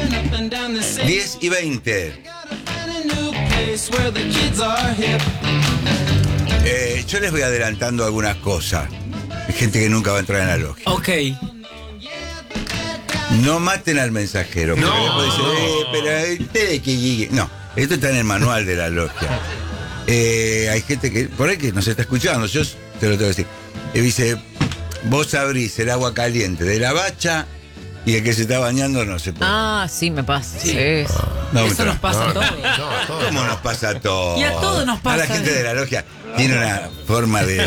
10:20. Yo les voy adelantando algunas cosas. Hay gente que nunca va a entrar en la logia. Ok. No maten al mensajero. No. Porque después dicen, pero ustedes que... No, esto está en el manual de la logia. Hay gente que, por ahí que nos está escuchando, yo te lo tengo que decir. Dice, vos abrís el agua caliente de la bacha y el que se está bañando no se puede. Ah, sí, me pasa. Sí. Sí. No, Eso nos pasa a todos. ¿Cómo nos pasa a todos? Y a todos nos pasa. A la gente de la logia tiene una forma de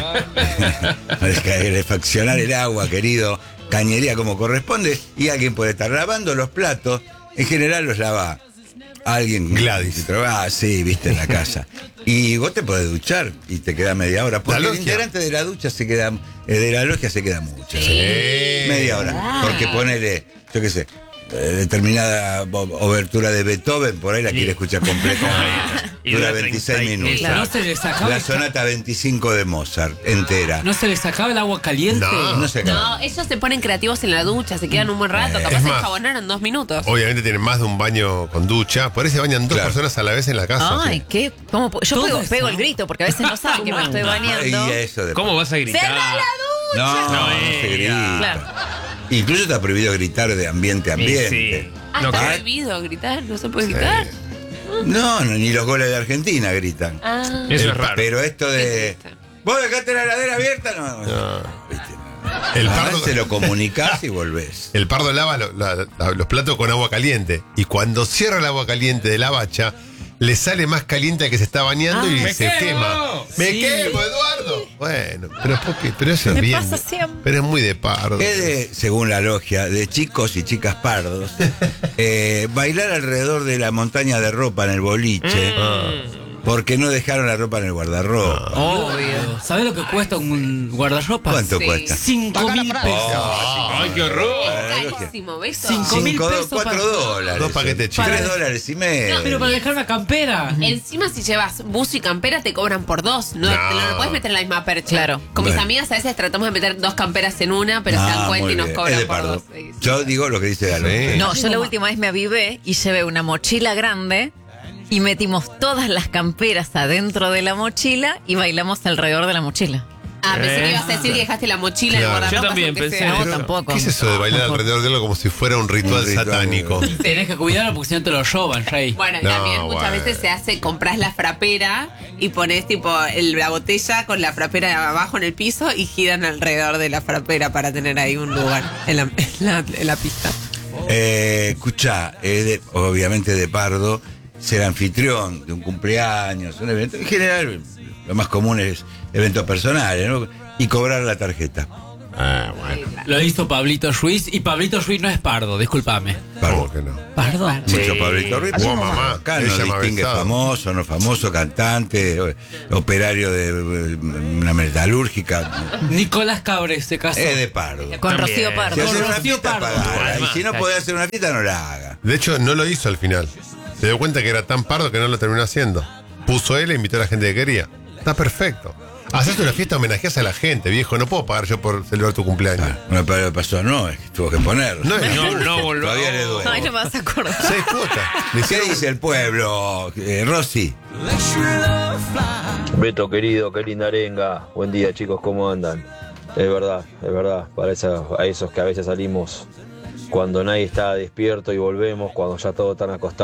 calefaccionar el agua, querido. Cañería como corresponde. Y alguien puede estar lavando los platos. En general los lava alguien. Gladys. Sí, viste, en la casa. Y vos te podés duchar y te queda media hora. Porque el integrante de la ducha se queda, de la logia se queda mucho. Sí. Media hora. Porque ponele, yo qué sé, determinada obertura de Beethoven, por ahí la quiere escuchar completa. Y Dura dura 26 30. minutos. No se les acaba. La sonata 25 de Mozart, entera. ¿No se les acaba el agua caliente? No se acaba. No, ellos se ponen creativos en la ducha, se quedan un buen rato, capaz Es se más, enjabonaron 2 minutos. Obviamente tienen más de un baño con ducha. Por ahí se bañan dos Claro. personas a la vez en la casa. Ay, ¿qué? ¿Cómo yo Todo pego, eso. pego el grito porque a veces no saben que me estoy bañando. Y eso de... ¿Cómo vas a gritar? ¡Cerrá la ducha! No, No, se grita. Claro. Incluso está prohibido gritar de ambiente a ambiente. Sí. Ah, No, está ¿qué? prohibido gritar, no se puede gritar. No, ni los goles de Argentina gritan. Ah, Eso es raro. Pero esto de... Qué triste. ¿Vos dejaste la heladera abierta? No. ¿Viste? El pardo, Se lo comunicás y volvés. el pardo lava los platos con agua caliente. Y cuando cierra el agua caliente de la bacha, le sale más caliente al que se está bañando y ¡Me se quemo! quema. ¡Me Sí. quemo, Eduardo! Bueno, pero eso es Me bien. pasa siempre. Pero es muy de pardo. Es de, según la logia, de chicos y chicas pardos, bailar alrededor de la montaña de ropa en el boliche, porque no dejaron la ropa en el guardarropa. Obvio. ¿Sabés lo que cuesta un guardarropa? ¿Cuánto Sí. cuesta? 5.000 pesos. ¡Ay, qué horror! La logia. Carísimo, ¿ves? 5.000 pesos 4 para- dólares. Dos paquetes chicos. $3.50. Pero para dejar una campera. Encima si llevas buzo y campera te cobran por 2. No, No. te lo puedes meter en la misma percha. Claro. Con mis Bueno. amigas a veces tratamos de meter 2 camperas en una, pero se dan cuenta muy y nos bien. cobran Es de por pardo. 2. Sí. Yo digo lo que dice la logia. No, yo la última vez me avivé y llevé una mochila grande y metimos todas las camperas adentro de la mochila y bailamos alrededor de la mochila. Ah, pensé que ibas a decir que dejaste la mochila en el Claro. guardarropa. Yo también aunque pensé sea. No, Pero, tampoco. ¿Qué es eso de bailar alrededor de algo como si fuera un ritual Un ritual. satánico? Tenés que cuidarlo porque si no te lo roban, Rey. Bueno, No, también muchas bueno. veces se hace, compras la frapera y pones tipo la botella con la frapera abajo en el piso y giran alrededor de la frapera para tener ahí un lugar en la pista. Escuchá, obviamente de pardo, ser anfitrión de un cumpleaños, un evento. En general, lo más común es eventos personales, ¿no? Y cobrar la tarjeta. Ah, bueno. Lo hizo Pablito Ruiz y Pablito Ruiz no es pardo, discúlpame. Pardo. ¿Cómo que no? ¿Pardo? Mucho Pablito Ruiz. Wow, mamá, Acá ella no me ha distingue besado. famoso, no famoso, cantante, operario de una metalúrgica. Nicolás Cabre se casó. Es de pardo. Con También. Rocío Si Pardo. hace una Rocío fiesta, Pardo. pagala. Y si no puede hacer una fiesta, no la haga. De hecho, no lo hizo al final. Se dio cuenta que era tan pardo que no lo terminó haciendo. Puso él e invitó a la gente que quería. Está perfecto. Haces una fiesta, homenajeas a la gente, viejo. No puedo pagar yo por celebrar tu cumpleaños. No me pasó, no, es que tuvo que ponerlo. No, es No volvamos. Todavía le duele. Ay, no me vas a acordar. 6 cuotas. Le ¿Qué hicieron- dice el pueblo, Rosy? Beto querido, qué linda arenga. Buen día chicos, ¿cómo andan? Es verdad, para a esos que a veces salimos cuando nadie está despierto y volvemos cuando ya todos están acostados.